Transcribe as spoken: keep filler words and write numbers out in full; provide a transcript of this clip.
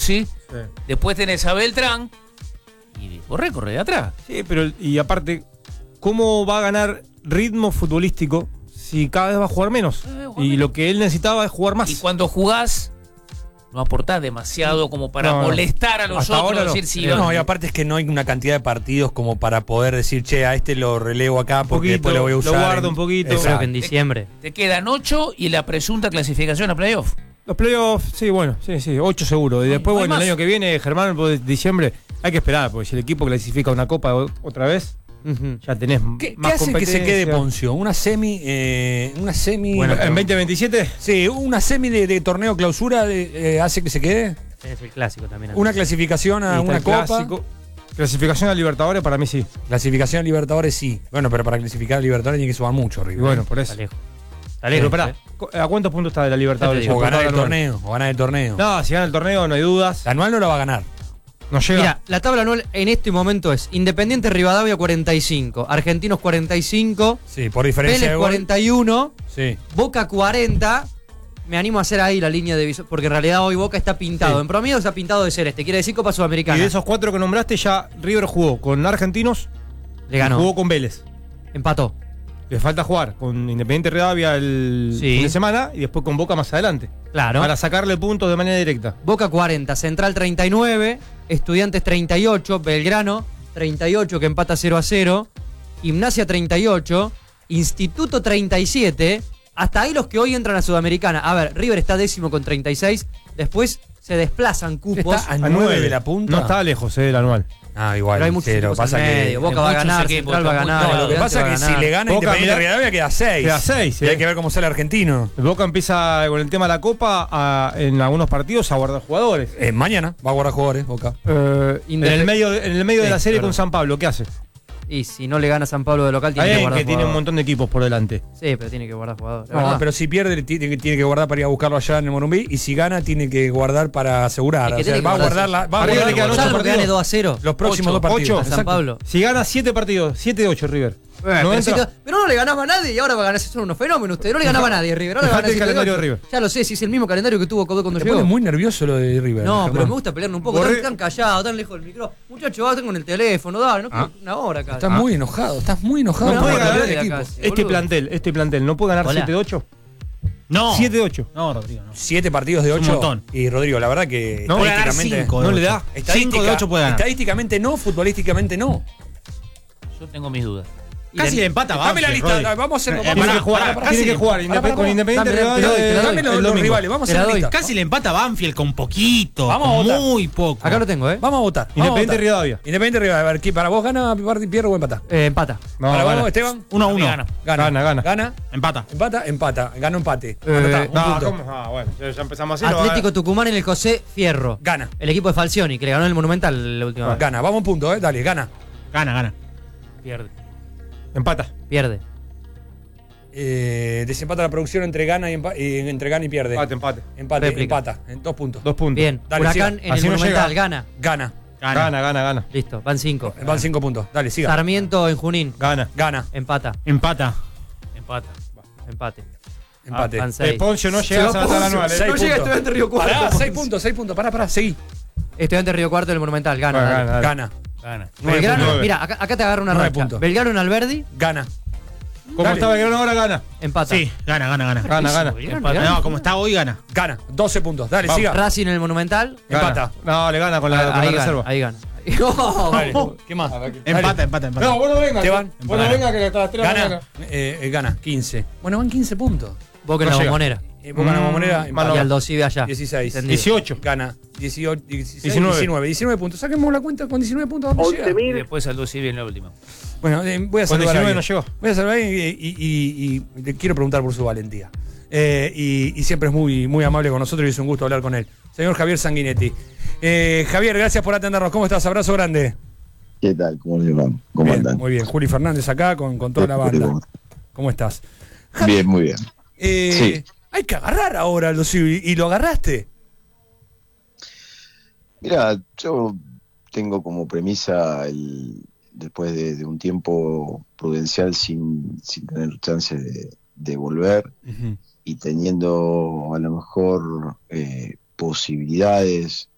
Rossi, Sí. después tenés a Beltrán y corre, corre de atrás. Sí, pero y aparte, ¿cómo va a ganar ritmo futbolístico si cada vez va a jugar menos? Eh, jugar Y menos. lo que él necesitaba es jugar más. Y cuando jugás, no aportás demasiado como para No, no. molestar a los Hasta otros. ahora no. Decir, si Eh, va- No, y aparte es que no hay una cantidad de partidos como para poder decir, che, a este lo relevo acá porque poquito, después lo voy a lo usar. guardo en- un poquito. Exacto. Creo que en diciembre. te quedan ocho y la presunta clasificación a playoff. Los playoffs, sí, bueno, sí, sí, ocho seguro. Y No, después, no hay bueno, el más. año que viene, Germán, pues, diciembre, hay que esperar, porque si el equipo clasifica una copa o- otra vez, Ujú. ya tenés ¿Qué, más qué hace que se quede competencia. Poncio? ¿Una semi? Eh, ¿Una semi? Bueno, ¿En veinte veintisiete? Sí, una semi de, de torneo clausura de- eh, hace que se quede. Es el clásico también. Una clasificación a Está una el copa. clásico. Clasificación a Libertadores, para mí sí. Clasificación a Libertadores sí. Bueno, pero para clasificar a Libertadores tiene que sumar mucho, Y River. bueno, por eso. Está lejos. Está Pero lejos. pará, eh. ¿a cuántos puntos está de la Libertadores? Ya te o digo. ganar el Anual. torneo, o ganar el torneo. No, si gana el torneo, no hay dudas. La anual no la va a ganar. No llega. Mira, la tabla anual en este momento es Independiente Rivadavia cuarenta y cinco, Argentinos cuarenta y cinco, Sí, por diferencia Vélez de gol. cuarenta y uno, Sí. Boca cuarenta. Me animo a hacer ahí la línea de visor, porque en realidad hoy Boca está pintado. Sí. En promedio está pintado de celeste. Quiere decir Copa Y Sudamericana. de esos cuatro que nombraste, ya River jugó con Argentinos, Le y ganó. jugó con Vélez. Empató. Le falta jugar con Independiente Rivadavia el Sí. fin de semana y después con Boca más adelante. Claro. Para sacarle puntos de manera directa. Boca cuarenta, Central treinta y nueve, Estudiantes treinta y ocho, Belgrano treinta y ocho que empata cero a cero, Gimnasia treinta y ocho, Instituto treinta y siete, hasta ahí los que hoy entran a Sudamericana. A ver, River está décimo con treinta y seis, después se desplazan cupos. Está a nueve de la punta. No está lejos eh, del anual. Ah, igual. Pero hay muchos sí, lo equipos pasa en que. medio. Boca hay va a muchos ganar, equipos, Central va a está muy- ganar. No, lo que Estudiantes pasa va a es que si ganar. le gana Boca, Independiente mirá. Rivadavia queda seis. Queda seis, Y hay eh. que ver cómo sale el argentino. El Boca empieza con el tema de la Copa a- en algunos partidos a guardar jugadores. Eh, mañana va a guardar jugadores, Boca. Eh, en Indef- el medio, en el medio de Sí, la serie verdad. con San Pablo, ¿qué hace? Y si no le gana San Pablo de local, tiene Hay que alguien guardar que tiene un jugadores. montón de equipos por delante. Sí, pero tiene que guardar jugadores. No, pero si pierde tiene, que- tiene que guardar para ir a buscarlo allá en el Morumbí y si gana tiene que guardar para asegurar. Es que O sea, tiene que va a guardar- guardar, la, va a Arriba guardar le quedan los- ocho Salvo que partidos. gane dos a cero. los próximos Ocho, dos partidos. ocho. a San Exacto. Pablo. Si gana siete partidos, siete de ocho River. Eh, no pero, si entra. te- pero no le ganaba a nadie y ahora va a ganar. Son unos fenómenos ustedes. No le ganaba a nadie, River. Ahora Dejate gana el siete calendario ocho. de River. Ya lo sé, si es el mismo calendario que tuvo Codó cuando Te llegó. pone muy nervioso lo de River. No, pero Germán. me gusta pelearme un poco. Borré- Tan, tan callado, tan lejos del micrófono. Muchachos, va, tengo en el teléfono, dale, no Ah. una hora acá. Estás muy enojado, estás muy enojado. No No, por puede la ganar calidad del acá, equipo. sí. Este boludo. plantel, este plantel, ¿no puede ganar Hola. siete de ocho? No. siete de ocho. No, Rodrigo, no. Siete partidos de Es un ocho. montón. Y Rodrigo, la verdad que No, Puede ganar estadísticamente- cinco de no le ocho. da. estadística- cinco de ocho puede ganar. Estadísticamente no, futbolísticamente no. Yo tengo mis dudas. Casi le empata a Dame la Banfield, lista, Rodri. vamos a hacerlo. Eh, vamos Tiene a- que jugar, pará, tiene casi que le- jugar pará, Independ- pará, con pará. Independiente Dame, Rivadavia te doy, te el- doy. Dame los, el los domingo. rivales, vamos a Te la hacer la doy. lista. Casi le empata a Banfield con poquito. Vamos a con votar. muy poco. Acá lo tengo, ¿eh? Vamos a votar. vamos a Independiente votar. Rivadavia. Independiente Rivadavia. A ver, ¿qué- para vos gana, pierde o empata. Eh, empata. No, para gana. vos, Esteban. Uno a uno. Gana. Gana, Gana, gana. Gana, Empata. empata, empata. Gana empate. Eh, Anotá, un No, punto. ¿cómo? Ah, bueno, ya, ya empezamos así. no, Atlético Tucumán en el José Fierro. Gana. El equipo de Falcioni, que le ganó el Monumental la última vez. Gana, vamos a un punto, eh. Dale, gana. Gana, gana. Pierde. Empata. Pierde. Eh, desempata la producción entre gana y, empa- y entre gana y pierde. Empate, empate. Empate, Réplica. empata. En dos puntos. Dos puntos. Bien. Dale, Huracán siga. en Así el no Monumental. llega. Gana. Gana. Gana. Gana, gana, gana. Listo, van cinco. Van cinco puntos. Dale, siga. Sarmiento en Junín. Gana. Gana. Empata. Empata. Empata. Empate. Empate. Van seis. El Poncio no llega a va la Poncio. anual. Seis ¿eh? No llega puntos. Estudiante Río Cuarto. Pará, Poncio. seis puntos, seis puntos. Pará, pará, seguí. Estudiante Río Cuarto del Monumental. Gana. Bueno, dale. gana, dale. Gana. Gana. Nueve Belgrano, puntos. mira, acá, acá te agarro una Nueve racha. puntos. Belgrano en Alberdi. Gana. Como Dale. está Belgrano ahora, gana. Empata. Sí, gana, gana, gana. Gana, gana. Belgrano, gana. No, como está hoy, gana. Gana. doce puntos. Dale, Vamos. siga. Racing en el Monumental. Gana. Empata. No, le gana con la, con ahí, la gana, reserva. ahí gana. No, Dale. ¿Qué más? Empata, empata, empata. No, vos no vengas. Esteban. Vos no vengas que hasta las tres de la Gana. mañana. Eh, eh, gana. quince. Bueno, van quince puntos. Boca en No la llega. Bombonera. Eh, Boca en la Mm, Bombonera. malo. empata. Y al Dosive allá. dieciséis. Entendido. dieciocho. Gana. dieciocho, dieciséis, diecinueve. diecinueve. diecinueve puntos. Saquemos la cuenta con diecinueve puntos. ¿Dónde llega? Y después al dos en la última. Bueno, eh, voy a Con saludar a diecinueve alguien. no llegó. Voy a saludar a alguien y, y- y- y le quiero preguntar por su valentía. Eh, y, y siempre es muy, muy amable con nosotros y es un gusto hablar con él. Señor Javier Sanguinetti. Eh, Javier, gracias por atendernos. ¿Cómo estás? Abrazo grande. ¿Qué tal? ¿Cómo les va? ¿Cómo Bien, andan? muy bien. Juli Fernández acá con, con toda la banda. ¿Cómo estás? Bien, muy bien. Eh, Sí. Hay que agarrar ahora los y, y lo agarraste. Mira, yo tengo como premisa el después de, de un tiempo prudencial sin, sin tener chance de, de volver y teniendo a lo mejor eh, posibilidades